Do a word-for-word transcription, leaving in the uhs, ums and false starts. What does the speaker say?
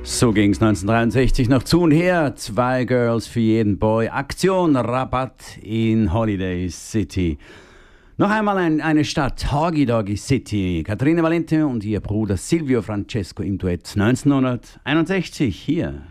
So ging es neunzehnhundertdreiundsechzig noch zu und her. Zwei Girls für jeden Boy. Aktion Rabatt in Holiday City. Noch einmal ein, eine Stadt, Hoggy Doggy City. Caterina Valente und ihr Bruder Silvio Francesco im Duett neunzehnhunderteinundsechzig hier.